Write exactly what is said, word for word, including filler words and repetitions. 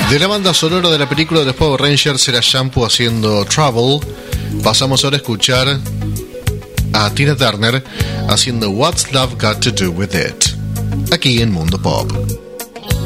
De la banda sonora de la película de los Power Rangers era Shampoo haciendo Trouble. Pasamos ahora a escuchar a Tina Turner haciendo What's Love Got to Do With It, aquí en Mundo Pop.